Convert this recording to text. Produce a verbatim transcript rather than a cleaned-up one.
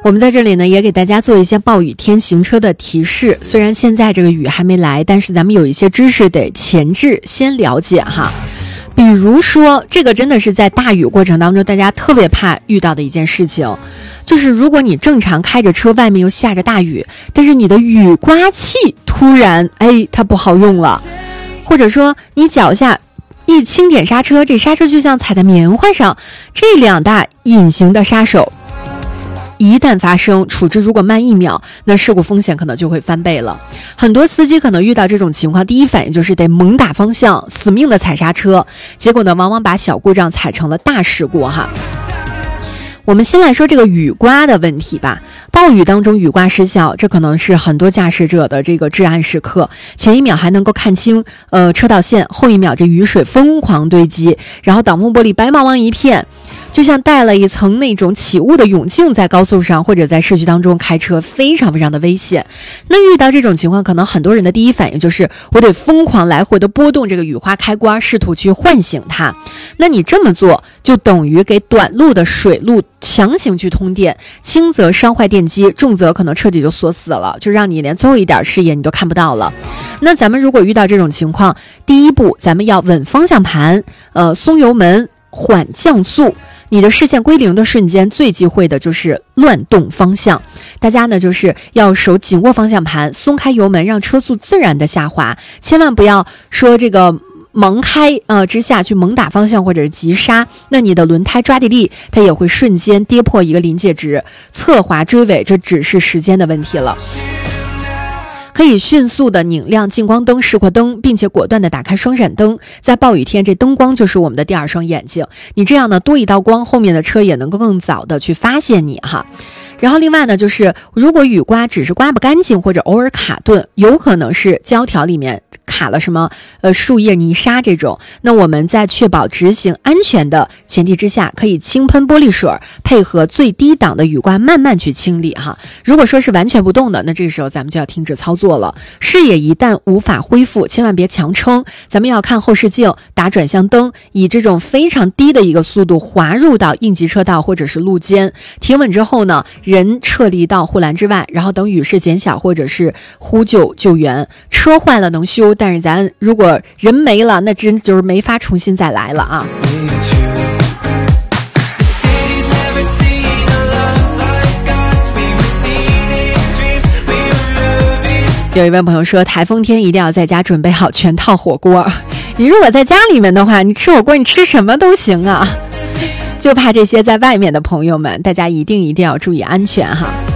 我们在这里呢也给大家做一些暴雨天行车的提示，虽然现在这个雨还没来，但是咱们有一些知识得前置先了解哈。比如说这个真的是在大雨过程当中大家特别怕遇到的一件事情，就是如果你正常开着车，外面又下着大雨，但是你的雨刮器突然哎它不好用了，或者说你脚下一轻点刹车，这刹车就像踩在棉花上，这两大隐形的杀手一旦发生，处置如果慢一秒，那事故风险可能就会翻倍了。很多司机可能遇到这种情况，第一反应就是得猛打方向，死命的踩刹车，结果呢往往把小故障踩成了大事故哈。我们先来说这个雨刮的问题吧。暴雨当中雨刮失效，这可能是很多驾驶者的这个至暗时刻。前一秒还能够看清呃车道线，后一秒这雨水疯狂堆积，然后挡风玻璃白茫茫一片，就像戴了一层那种起雾的泳镜，在高速上或者在市区当中开车非常非常的危险。那遇到这种情况，可能很多人的第一反应就是我得疯狂来回的拨动这个雨花开关，试图去唤醒它。那你这么做就等于给短路的水路强行去通电，轻则伤坏电机，重则可能彻底就锁死了，就让你连最后一点视野你都看不到了。那咱们如果遇到这种情况，第一步咱们要稳方向盘，呃，松油门，缓降速。你的视线归零的瞬间，最忌讳的就是乱动方向。大家呢就是要手紧握方向盘，松开油门，让车速自然的下滑，千万不要说这个猛开呃之下去猛打方向或者是急刹，那你的轮胎抓地力它也会瞬间跌破一个临界值，侧滑追尾，这只是时间的问题了。可以迅速的拧亮近光灯、示廓灯，并且果断的打开双闪灯。在暴雨天，这灯光就是我们的第二双眼睛。你这样呢，多一道光，后面的车也能够更早的去发现你哈。然后另外呢，就是如果雨刮只是刮不干净或者偶尔卡顿，有可能是胶条里面卡了什么呃树叶泥沙这种，那我们在确保执行安全的前提之下，可以轻喷玻璃水，配合最低档的雨刮慢慢去清理哈。如果说是完全不动的，那这个时候咱们就要停止操作了。视野一旦无法恢复，千万别强撑，咱们要看后视镜，打转向灯，以这种非常低的一个速度滑入到应急车道或者是路肩，停稳之后呢，人撤离到护栏之外，然后等雨势减小或者是呼救救援。车坏了能修，但是咱如果人没了，那真就是没法重新再来了啊。有一位朋友说，台风天一定要在家准备好全套火锅。你如果在家里面的话，你吃火锅你吃什么都行啊，就怕这些在外面的朋友们，大家一定一定要注意安全哈。